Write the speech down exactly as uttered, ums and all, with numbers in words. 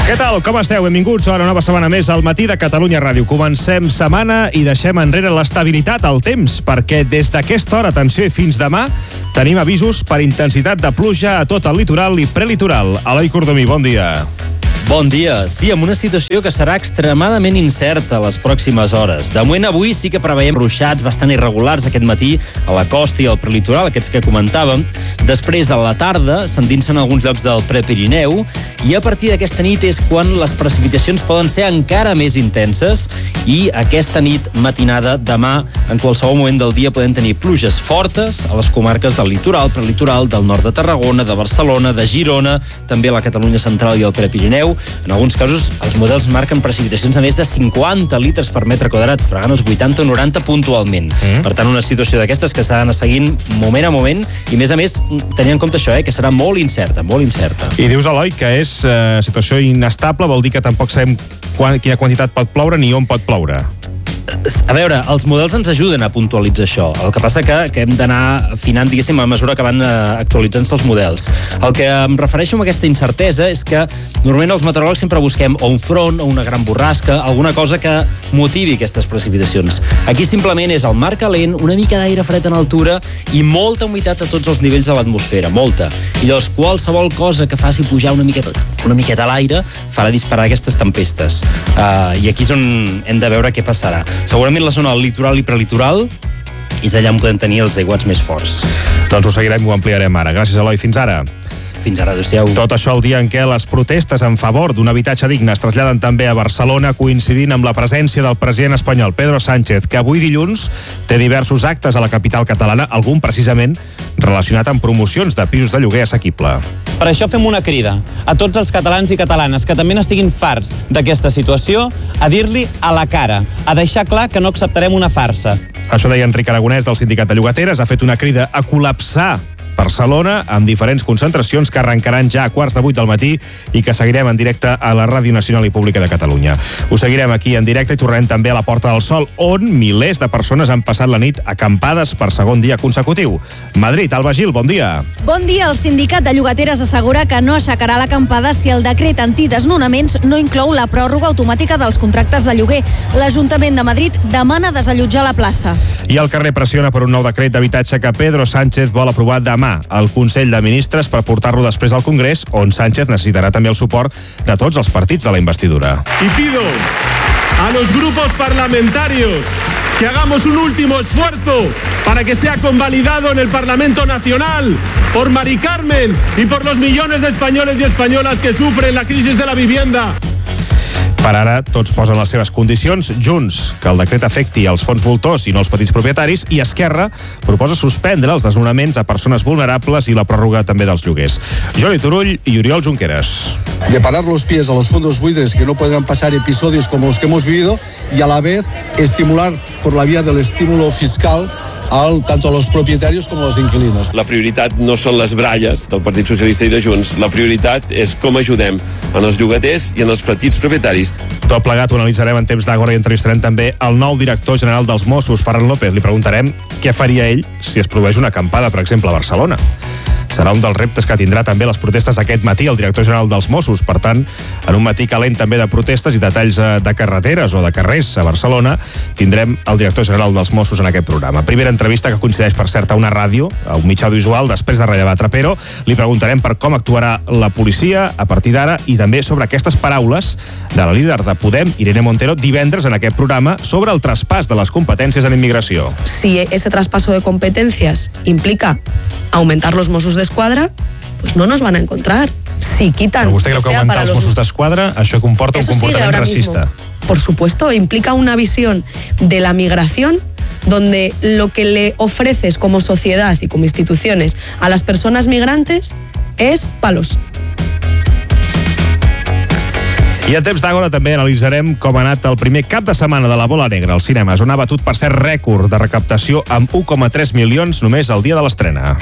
Què tal? Com esteu? Benvinguts a una nova setmana més al Matí de Catalunya Ràdio. Comencem setmana i deixem enrere l'estabilitat al temps, perquè des d'aquesta hora, atenció, i fins demà, tenim avisos per intensitat de pluja a tot el litoral i prelitoral. Eloi Cordomí, bon dia. Bon dia. Sí, amb una situació que serà extremadament incerta les pròximes hores. De moment, avui sí que preveiem ruixats bastant irregulars aquest matí a la costa i al prelitoral, aquests que comentàvem. Després, a la tarda, s'endinsen alguns llocs del Prepirineu i a partir d'aquesta nit és quan les precipitacions poden ser encara més intenses i aquesta nit matinada, demà, en qualsevol moment del dia podem tenir pluges fortes a les comarques del litoral, prelitoral, del nord de Tarragona, de Barcelona, de Girona, també a la Catalunya central i el Prepirineu. En alguns casos, els models marquen precipitacions de més de cinquanta litres per metre quadrat, fregant els vuitanta o noranta puntualment. Mm. Per tant, una situació d'aquestes que s'ha d'anar seguint moment a moment i, més a més, tenint en compte això, eh, que serà molt incerta, molt incerta. I dius, Eloi, que és eh, situació inestable, vol dir que tampoc sabem quan, quina quantitat pot ploure ni on pot ploure. A veure, els models ens ajuden a puntualitzar això. El que passa que, que hem d'anar afinant, diguéssim, a mesura que van actualitzant-se els models. El que em refereixo amb aquesta incertesa és que normalment els meteoròlegs sempre busquem o un front o una gran borrasca, alguna cosa que motivi aquestes precipitacions. Aquí simplement és el mar calent, una mica d'aire fred en altura i molta humitat a tots els nivells de l'atmosfera, molta. I llavors qualsevol cosa que faci pujar una miqueta, una miqueta a l'aire farà disparar aquestes tempestes. Uh, I aquí és on hem de veure què passarà. Segurament la zona del litoral i prelitoral és allà on podem tenir els aiguats més forts. Doncs ho seguirem i ho ampliarem ara. Gràcies, Eloi. Fins ara. Fins ara, adéu-siau. Tot això el dia en què les protestes en favor d'un habitatge digne es traslladen també a Barcelona, coincidint amb la presència del president espanyol Pedro Sánchez, que avui dilluns té diversos actes a la capital catalana, algun precisament relacionat amb promocions de pisos de lloguer assequible. Per això fem una crida a tots els catalans i catalanes que també n'estiguin farts d'aquesta situació, a dir-li a la cara, a deixar clar que no acceptarem una farsa. Això deia Enric Aragonès del Sindicat de Llogateres, ha fet una crida a col·lapsar Barcelona amb diferents concentracions que arrencaran ja a quarts de vuit del matí i que seguirem en directe a la Ràdio Nacional i Pública de Catalunya. Ho seguirem aquí en directe i tornarem també a la Porta del Sol, on milers de persones han passat la nit acampades per segon dia consecutiu. Madrid, Alba Gil, bon dia. Bon dia. El Sindicat de Llogateres assegura que no aixecarà l'acampada si el decret antidesnonaments no inclou la pròrroga automàtica dels contractes de lloguer. L'Ajuntament de Madrid demana desallotjar la plaça. I el carrer pressiona per un nou decret d'habitatge que Pedro Sánchez vol aprovar demà al Consell de Ministres per portar-lo després al Congrés, on Sánchez necessitarà també el suport de tots els partits de la investidura. Y pido a los grupos parlamentarios que hagamos un último esfuerzo para que sea convalidado en el Parlamento Nacional por Mari Carmen y por los millones de españoles y españolas que sufren la crisis de la vivienda. Per ara, tots posen les seves condicions. Junts, que el decret afecti els fons voltors i no els petits propietaris, i Esquerra proposa suspendre els desnonaments a persones vulnerables i la pròrroga també dels lloguers. Jordi Turull i Oriol Junqueras. De parar los pies a los fondos buitres que no podrán pasar episodios como los que hemos vivido y a la vez estimular por la vía del estímulo fiscal Al, tanto a los propietarios como a los inquilinos. La prioritat no són les bralles del Partit Socialista i de Junts, la prioritat és com ajudem en els llogaters i en els petits propietaris. Tot plegat ho analitzarem en temps d'Àgora i entrevistarem també el nou director general dels Mossos, Ferran López. Li preguntarem què faria ell si es produeix una acampada, per exemple, a Barcelona. Serà un dels reptes que tindrà també les protestes aquest matí el director general dels Mossos. Per tant, en un matí calent també de protestes i detalls de carreteres o de carrers a Barcelona, tindrem el director general dels Mossos en aquest programa. Primera entrevista que coincideix, per cert, a una ràdio, a un mitjà audiovisual, després de rellevar Trapero. Li preguntarem per com actuarà la policia a partir d'ara i també sobre aquestes paraules de la líder de Podem, Irene Montero, divendres en aquest programa sobre el traspàs de les competències en immigració. Si ese traspaso de competencias implica aumentar los Mossos d'Esquadra, pues no nos van a encontrar. Si quitan... Però vostè creu que augmentar els Mossos d'Esquadra això comporta un comportament racista? Por supuesto, implica una visión de la migración donde lo que le ofreces como sociedad y como instituciones a las personas migrantes es palos. I a temps d'Àgora també analitzarem com ha anat el primer cap de setmana de la Bola Negra als cinemes, on ha batut per cert rècord de recaptació amb un coma tres milions només el dia de l'estrena.